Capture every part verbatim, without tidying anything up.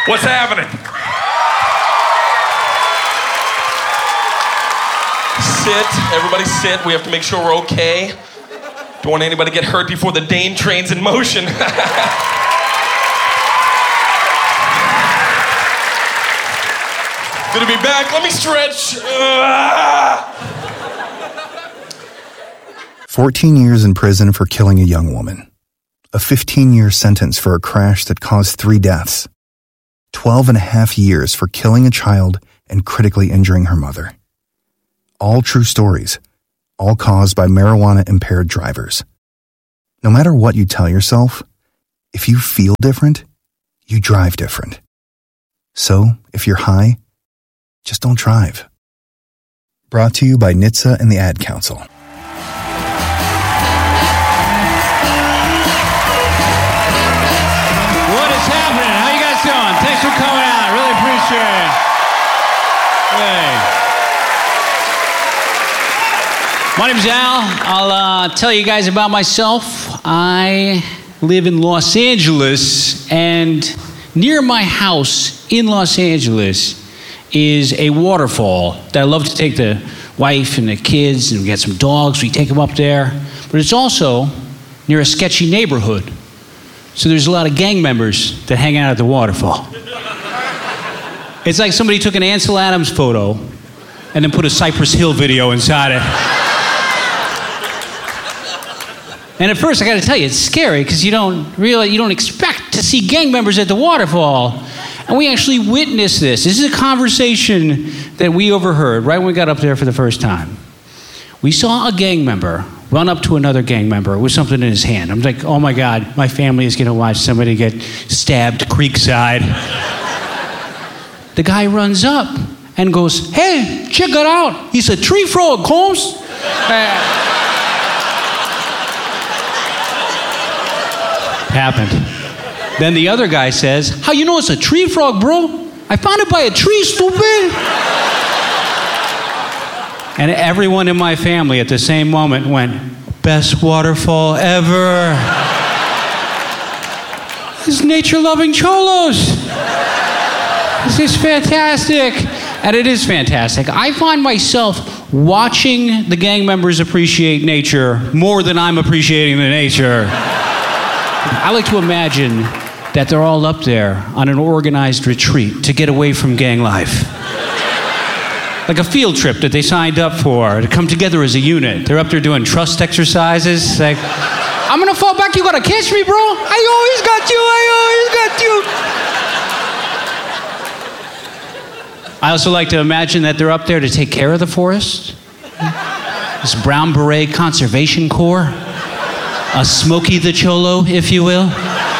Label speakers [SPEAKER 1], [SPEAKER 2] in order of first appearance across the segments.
[SPEAKER 1] What's happening? Sit, everybody sit. We have to make sure we're okay. Don't want anybody to get hurt before the Dane train's in motion. Good to be back. Let me stretch.
[SPEAKER 2] fourteen years in prison for killing a young woman. A fifteen-year sentence for a crash that caused three deaths. twelve and a half years for killing a child and critically injuring her mother. All true stories, all caused by marijuana-impaired drivers. No matter what you tell yourself, if you feel different, you drive different. So, if you're high, just don't drive. Brought to you by N H T S A and the Ad Council.
[SPEAKER 3] What is happening? How you guys doing? Thanks for coming out. Really appreciate it. Hey. My name's Al. I'll uh, tell you guys about myself. I live in Los Angeles, and near my house in Los Angeles is a waterfall that I love to take the wife and the kids, and we got some dogs. We take them up there. But it's also near a sketchy neighborhood. So there's a lot of gang members that hang out at the waterfall. It's like somebody took an Ansel Adams photo and then put a Cypress Hill video inside it. And at first, I got to tell you, it's scary because you don't really, you don't expect to see gang members at the waterfall. And we actually witnessed this. This is a conversation that we overheard right when we got up there for the first time. We saw a gang member run up to another gang member with something in his hand. I'm like, oh my God, my family is going to watch somebody get stabbed creekside. The guy runs up and goes, hey, check it out. He's a tree frog, Holmes. Uh, happened. Then the other guy says, how you know it's a tree frog, bro? I found it by a tree, stupid. And everyone in my family at the same moment went, best waterfall ever. This is nature-loving cholos. This is fantastic. And it is fantastic. I find myself watching the gang members appreciate nature more than I'm appreciating the nature. I like to imagine that they're all up there on an organized retreat to get away from gang life. Like a field trip that they signed up for, to come together as a unit. They're up there doing trust exercises. Like, I'm gonna fall back, you gotta catch me, bro. I always got you, I always got you. I also like to imagine that they're up there to take care of the forest. This Brown Beret Conservation Corps. A Smokey the Cholo, if you will.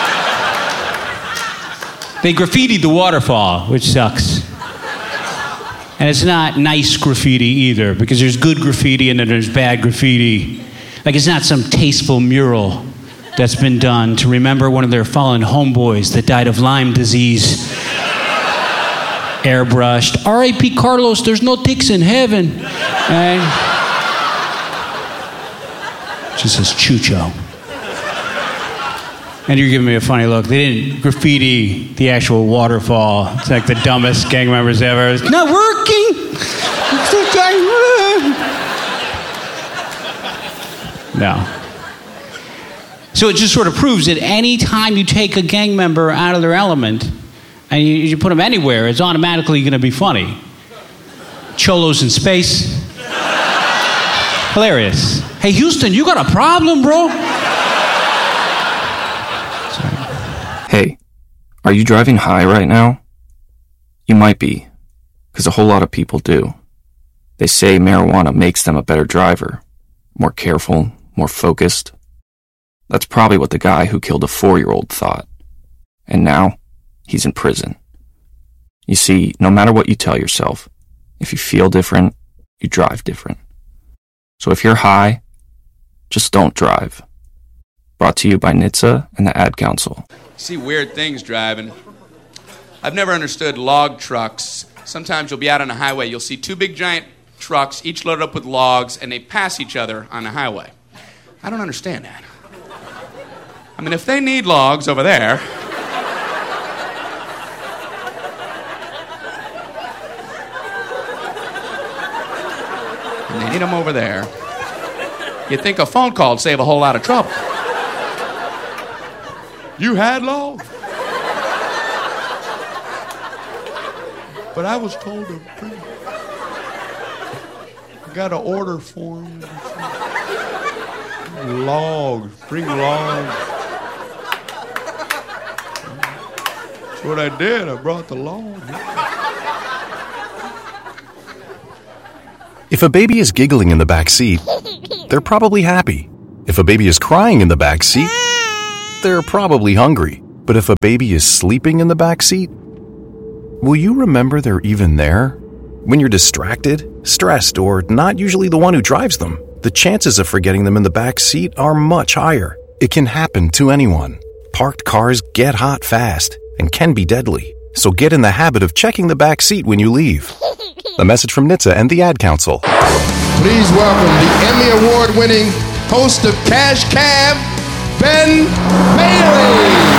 [SPEAKER 3] They graffitied the waterfall, which sucks. And it's not nice graffiti either, because there's good graffiti and then there's bad graffiti. Like, it's not some tasteful mural that's been done to remember one of their fallen homeboys that died of Lyme disease. Airbrushed. R I P Carlos, there's no ticks in heaven. And just says Chucho. And you're giving me a funny look. They didn't graffiti the actual waterfall. It's like the dumbest gang members ever. It's not working! No. So it just sort of proves that any time you take a gang member out of their element and you, you put them anywhere, it's automatically going to be funny. Cholos in space. Hilarious. Hey, Houston, you got a problem, bro?
[SPEAKER 4] Hey, are you driving high right now? You might be, because a whole lot of people do. They say marijuana makes them a better driver, more careful, more focused. That's probably what the guy who killed a four-year-old thought. And now, he's in prison. You see, no matter what you tell yourself, if you feel different, you drive different. So if you're high, just don't drive. Brought to you by N H T S A and the Ad Council.
[SPEAKER 5] See weird things driving. I've never understood log trucks. Sometimes you'll be out on a highway, you'll see two big giant trucks, each loaded up with logs, and they pass each other on the highway. I don't understand that. I mean, if they need logs over there, They need them over there. You'd think a phone call would save a whole lot of trouble. You had love? But I was told to bring... I got an order form. Logs. Bring logs. That's what I did. I brought the log.
[SPEAKER 6] If a baby is giggling in the back seat, they're probably happy. If a baby is crying in the back seat, they're probably hungry. But if a baby is sleeping in the back seat, will you remember they're even there? When you're distracted, stressed, or not usually the one who drives them, the chances of forgetting them in the back seat are much higher. It can happen to anyone. Parked cars get hot fast and can be deadly. So get in the habit of checking the back seat when you leave. A message from N H T S A and the Ad Council.
[SPEAKER 7] Please welcome the Emmy Award-winning host of Cash Cab, Ben Bailey.